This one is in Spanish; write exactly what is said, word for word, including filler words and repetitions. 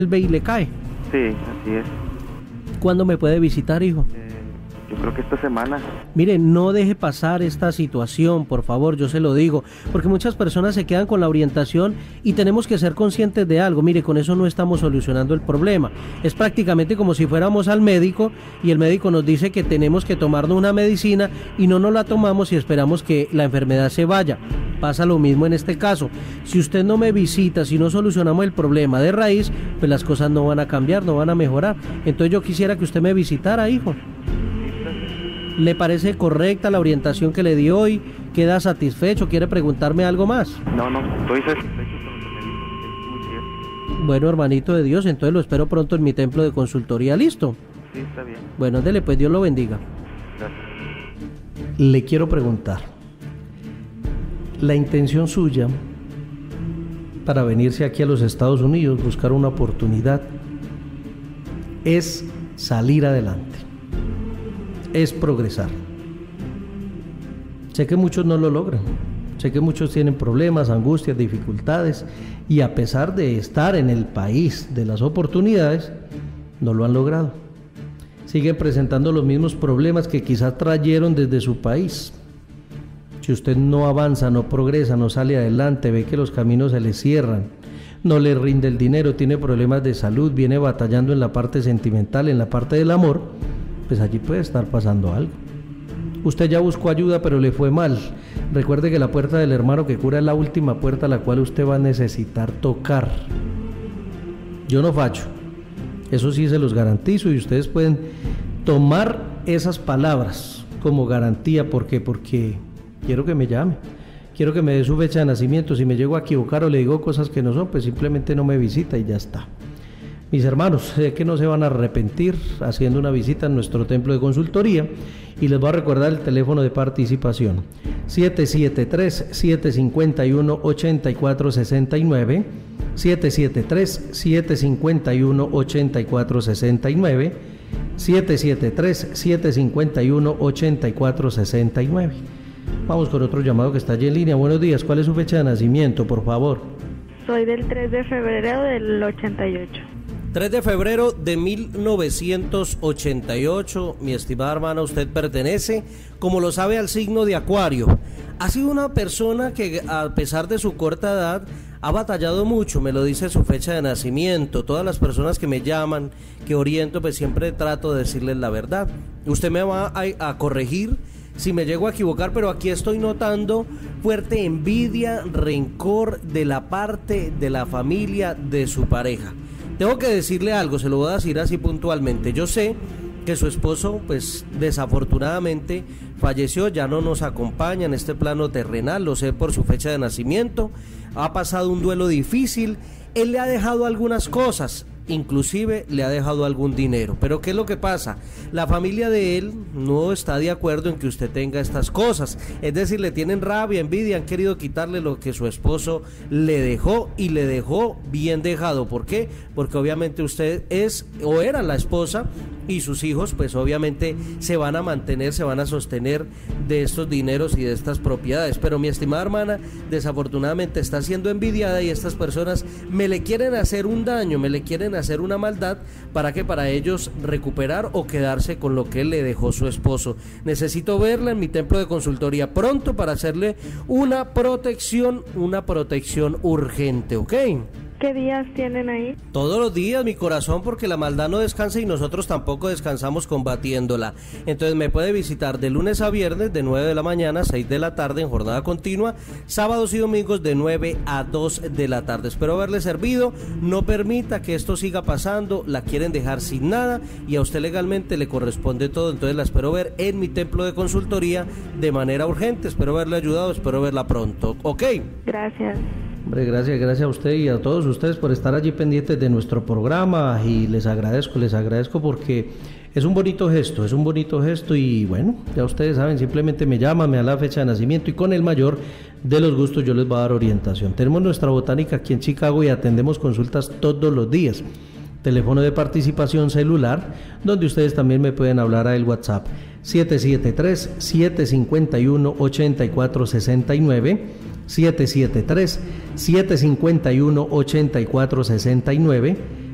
vuelve y le cae. Sí, así es. ¿Cuándo me puede visitar, hijo? Eh, yo creo que esta semana. Mire, no deje pasar esta situación, por favor, yo se lo digo, porque muchas personas se quedan con la orientación y tenemos que ser conscientes de algo. Mire, con eso no estamos solucionando el problema. Es prácticamente como si fuéramos al médico y el médico nos dice que tenemos que tomarnos una medicina y no nos la tomamos y esperamos que la enfermedad se vaya. Pasa lo mismo en este caso. Si usted no me visita, si no solucionamos el problema de raíz, pues las cosas no van a cambiar, no van a mejorar. Entonces yo quisiera que usted me visitara, hijo. ¿Le parece correcta la orientación que le di hoy? ¿Queda satisfecho? ¿Quiere preguntarme algo más? No, no, estoy satisfecho con lo que me dijo, es muy cierto. Bueno, hermanito de Dios, entonces lo espero pronto en mi templo de consultoría. ¿Listo? Sí, está bien. Bueno, dele, pues Dios lo bendiga. Gracias. Le quiero preguntar, la intención suya para venirse aquí a los Estados Unidos, buscar una oportunidad, es salir adelante, es progresar. Sé que muchos no lo logran, sé que muchos tienen problemas, angustias, dificultades, y a pesar de estar en el país de las oportunidades, no lo han logrado. Siguen presentando los mismos problemas que quizás trajeron desde su país. Si usted no avanza, no progresa, no sale adelante, ve que los caminos se le cierran, no le rinde el dinero, tiene problemas de salud, viene batallando en la parte sentimental, en la parte del amor, pues allí puede estar pasando algo. Usted ya buscó ayuda, pero le fue mal. Recuerde que la puerta del hermano que cura es la última puerta a la cual usted va a necesitar tocar. Yo no fallo, eso sí se los garantizo, y ustedes pueden tomar esas palabras como garantía. ¿Por qué? Porque quiero que me llame, quiero que me dé su fecha de nacimiento. Si me llego a equivocar o le digo cosas que no son, pues simplemente no me visita y ya está. Mis hermanos, sé que no se van a arrepentir haciendo una visita en nuestro templo de consultoría, y les voy a recordar el teléfono de participación: siete siete tres, siete cinco uno, ocho cuatro seis nueve, siete siete tres, siete cinco uno, ocho cuatro seis nueve, siete siete tres, siete cinco uno, ocho cuatro seis nueve. Vamos con otro llamado que está allí en línea. Buenos días, ¿cuál es su fecha de nacimiento, por favor? Soy del tres de febrero del ochenta y ocho. tres de febrero de mil novecientos ochenta y ocho, mi estimada hermana, usted pertenece, como lo sabe, al signo de Acuario. Ha sido una persona que, a pesar de su corta edad, ha batallado mucho, me lo dice su fecha de nacimiento. Todas las personas que me llaman, que oriento, pues siempre trato de decirles la verdad. Usted me va a, a corregir si me llego a equivocar, pero aquí estoy notando fuerte envidia, rencor de la parte de la familia de su pareja. Tengo que decirle algo, se lo voy a decir así puntualmente. Yo sé que su esposo, pues desafortunadamente falleció, ya no nos acompaña en este plano terrenal, lo sé por su fecha de nacimiento. Ha pasado un duelo difícil, él le ha dejado algunas cosas, inclusive le ha dejado algún dinero. Pero ¿qué es lo que pasa? La familia de él no está de acuerdo en que usted tenga estas cosas, es decir, le tienen rabia, envidia, han querido quitarle lo que su esposo le dejó, y le dejó bien dejado. ¿Por qué? Porque obviamente usted es o era la esposa, y sus hijos pues obviamente se van a mantener, se van a sostener de estos dineros y de estas propiedades. Pero mi estimada hermana desafortunadamente está siendo envidiada, y estas personas me le quieren hacer un daño, me le quieren hacer una maldad, para que para ellos recuperar o quedarse con lo que le dejó su esposo. Necesito verla en mi templo de consultoría pronto para hacerle una protección, una protección urgente, ¿ok? ¿Qué días tienen ahí? Todos los días, mi corazón, porque la maldad no descansa y nosotros tampoco descansamos combatiéndola. Entonces me puede visitar de lunes a viernes de nueve de la mañana a seis de la tarde en jornada continua, sábados y domingos de nueve a dos de la tarde. Espero haberle servido, no permita que esto siga pasando, la quieren dejar sin nada y a usted legalmente le corresponde todo. Entonces la espero ver en mi templo de consultoría de manera urgente. Espero haberle ayudado, espero verla pronto, ¿ok? Gracias. Hombre, gracias, gracias a usted y a todos ustedes por estar allí pendientes de nuestro programa, y les agradezco, les agradezco porque es un bonito gesto, es un bonito gesto y bueno, ya ustedes saben, simplemente me llaman, me dan la fecha de nacimiento y con el mayor de los gustos yo les voy a dar orientación. Tenemos nuestra botánica aquí en Chicago y atendemos consultas todos los días. Teléfono de participación celular, donde ustedes también me pueden hablar al WhatsApp siete siete tres, siete cinco uno, ocho cuatro seis nueve, siete siete tres, siete cinco uno, ocho cuatro seis nueve,